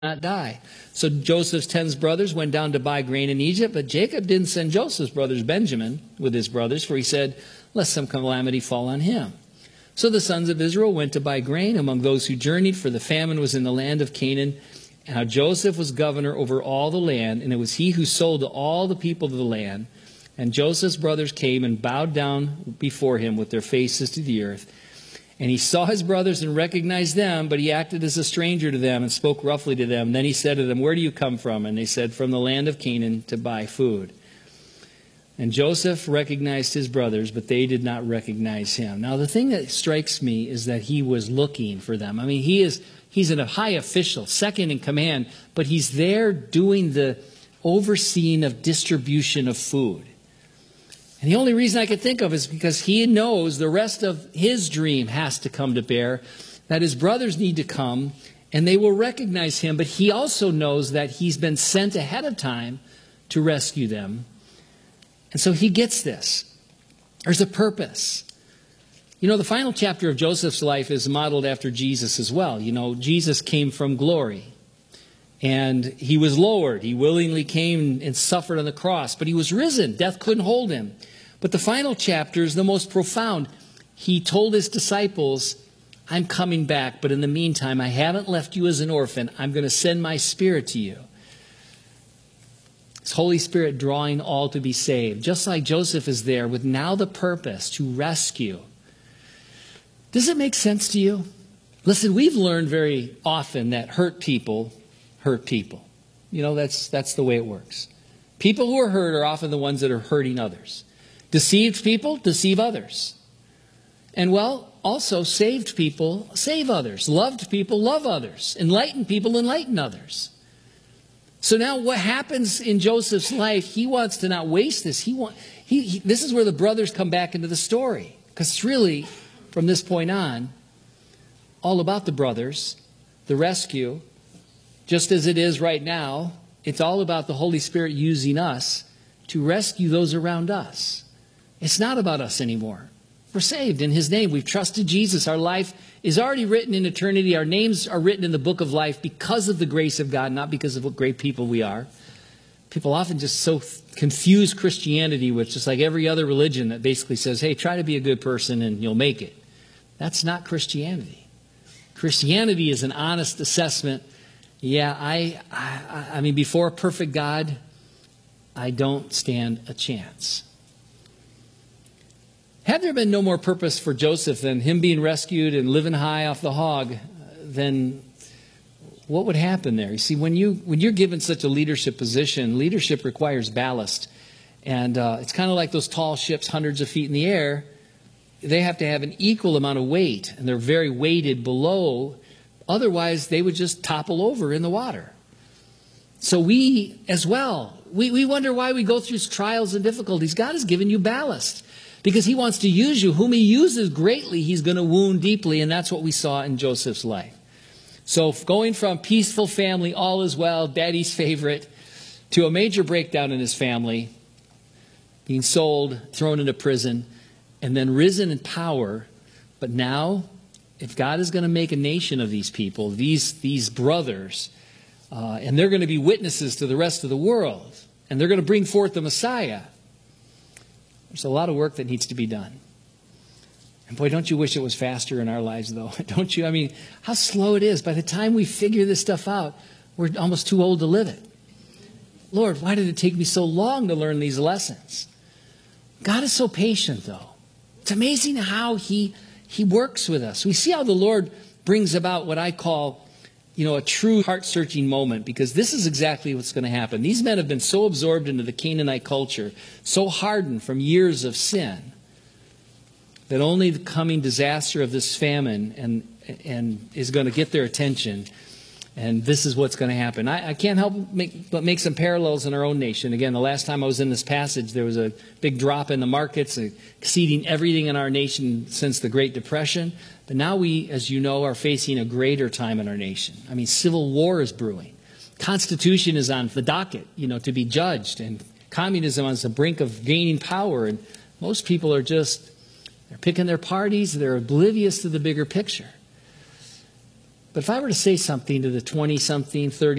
not die. So Joseph's 10 brothers went down to buy grain in Egypt, but Jacob didn't send Joseph's brothers Benjamin with his brothers, for he said, lest some calamity fall on him. So the sons of Israel went to buy grain among those who journeyed, for the famine was in the land of Canaan. And how Joseph was governor over all the land, and it was he who sold to all the people of the land. And Joseph's brothers came and bowed down before him with their faces to the earth. And he saw his brothers and recognized them, but he acted as a stranger to them and spoke roughly to them. Then he said to them, where do you come from? And they said, from the land of Canaan to buy food. And Joseph recognized his brothers, but they did not recognize him. Now, the thing that strikes me is that he was looking for them. I mean, he's a high official, second in command, but he's there doing the overseeing of distribution of food. And the only reason I could think of is because he knows the rest of his dream has to come to bear, that his brothers need to come, and they will recognize him. But he also knows that he's been sent ahead of time to rescue them. And so he gets this. There's a purpose. You know, the final chapter of Joseph's life is modeled after Jesus as well. You know, Jesus came from glory. And he was lowered. He willingly came and suffered on the cross. But he was risen. Death couldn't hold him. But the final chapter is the most profound. He told his disciples, I'm coming back, but in the meantime, I haven't left you as an orphan. I'm going to send my Spirit to you. His Holy Spirit drawing all to be saved. Just like Joseph is there with now the purpose to rescue. Does it make sense to you? Listen, we've learned very often that hurt people hurt people. You know, that's the way it works. People who are hurt are often the ones that are hurting others. Deceived people deceive others. And well, also saved people save others. Loved people love others. Enlightened people enlighten others. So now what happens in Joseph's life, he wants to not waste this. This is where the brothers come back into the story. Because it's really, from this point on, all about the brothers, the rescue. Just as it is right now, it's all about the Holy Spirit using us to rescue those around us. It's not about us anymore. We're saved in his name. We've trusted Jesus. Our life is already written in eternity. Our names are written in the book of life because of the grace of God, not because of what great people we are. People often just so confuse Christianity with just like every other religion that basically says, hey, try to be a good person and you'll make it. That's not Christianity. Christianity is an honest assessment. Yeah, I mean, before a perfect God, I don't stand a chance. Had there been no more purpose for Joseph than him being rescued and living high off the hog, then what would happen there? You see, when you're given such a leadership position, leadership requires ballast. And it's kind of like those tall ships hundreds of feet in the air. They have to have an equal amount of weight, and they're very weighted below. Otherwise, they would just topple over in the water. So we, as well, we wonder why we go through trials and difficulties. God has given you ballast because he wants to use you. Whom he uses greatly, he's going to wound deeply, and that's what we saw in Joseph's life. So going from peaceful family, all is well, daddy's favorite, to a major breakdown in his family, being sold, thrown into prison, and then risen in power. But now, if God is going to make a nation of these people, these brothers, and they're going to be witnesses to the rest of the world, and they're going to bring forth the Messiah, there's a lot of work that needs to be done. And boy, don't you wish it was faster in our lives, though? Don't you? I mean, how slow it is. By the time we figure this stuff out, we're almost too old to live it. Lord, why did it take me so long to learn these lessons? God is so patient, though. It's amazing how He works with us. We see how the Lord brings about what I call, a true heart-searching moment, because this is exactly what's going to happen. These men have been so absorbed into the Canaanite culture, so hardened from years of sin, that only the coming disaster of this famine and is going to get their attention. And this is what's going to happen. I can't help but make some parallels in our own nation. Again, the last time I was in this passage, there was a big drop in the markets, exceeding everything in our nation since the Great Depression. But now we, as you know, are facing a greater time in our nation. I mean, civil war is brewing. Constitution is on the docket, to be judged. And communism is on the brink of gaining power. And most people are they're picking their parties. They're oblivious to the bigger picture. But if I were to say something to the 20-something, 30